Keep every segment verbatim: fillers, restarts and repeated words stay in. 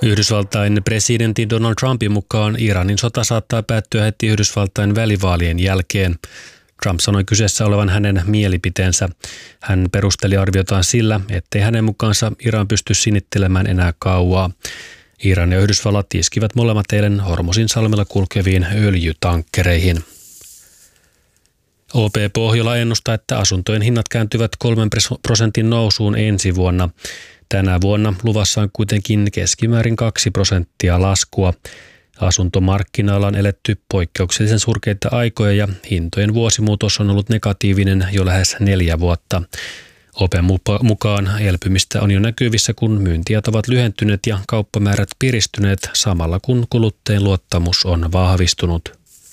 Yhdysvaltain presidentin Donald Trumpin mukaan Iranin sota saattaa päättyä heti Yhdysvaltain välivaalien jälkeen. Trump sanoi kyseessä olevan hänen mielipiteensä. Hän perusteli arviotaan sillä, ettei hänen mukaansa Iran pysty sinittelemään enää kauaa. Iran ja Yhdysvallat iskivät molemmat eilen Hormuzin salmella kulkeviin öljytankkereihin. O P Pohjola ennustaa, että asuntojen hinnat kääntyvät kolmen prosentin nousuun ensi vuonna. Tänä vuonna luvassa on kuitenkin keskimäärin kaksi prosenttia laskua. Asuntomarkkinoilla on eletty poikkeuksellisen surkeita aikoja ja hintojen vuosimuutos on ollut negatiivinen jo lähes neljä vuotta. O P:n mukaan elpymistä on jo näkyvissä, kun myyntiajat ovat lyhentyneet ja kauppamäärät piristyneet samalla kun kuluttajien luottamus on vahvistunut.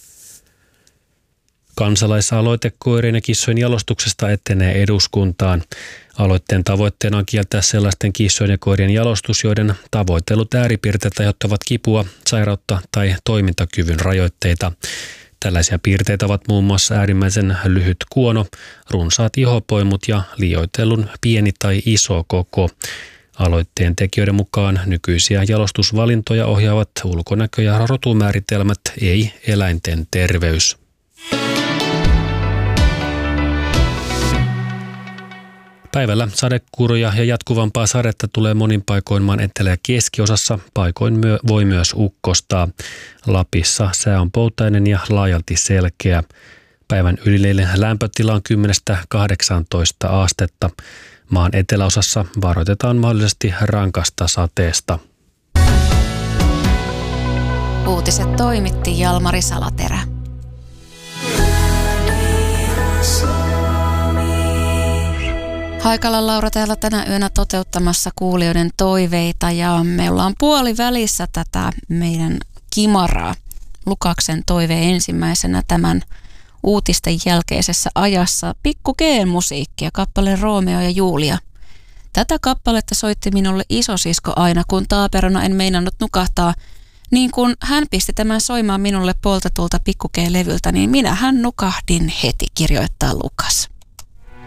Kansalaisaloite koirien ja kissojen jalostuksesta etenee eduskuntaan. Aloitteen tavoitteena on kieltää sellaisten kissojen ja koirien jalostus, joiden tavoitellut ääripiirteet aiheuttavat kipua, sairautta tai toimintakyvyn rajoitteita. Tällaisia piirteitä ovat muun muassa äärimmäisen lyhyt kuono, runsaat ihopoimut ja liioitellun pieni tai iso koko. Aloitteen tekijöiden mukaan nykyisiä jalostusvalintoja ohjaavat ulkonäkö- ja rotumääritelmät, ei eläinten terveys. Päivällä sadekuuroja ja jatkuvampaa sadetta tulee monin paikoin maan etelä- ja keskiosassa. Paikoin myö, voi myös ukkostaa. Lapissa sää on poutainen ja laajalti selkeä. Päivän ylileinen lämpötila on kymmenestä kahdeksaantoista astetta. Maan eteläosassa varoitetaan mahdollisesti rankasta sateesta. Uutiset toimitti Jalmari Salaterä. Haikalan Laura täällä tänä yönä toteuttamassa kuulijoiden toiveita ja me ollaan puolivälissä tätä meidän kimaraa. Lukaksen toive ensimmäisenä tämän uutisten jälkeisessä ajassa. Pikku G-musiikkia, kappale Romeo ja Julia. Tätä kappaletta soitti minulle isosisko aina, kun taaperona en meinannut nukahtaa. Niin kun hän pisti tämän soimaan minulle poltetulta Pikku G-levyltä, niin minähän nukahdin heti, kirjoittaa Lukas.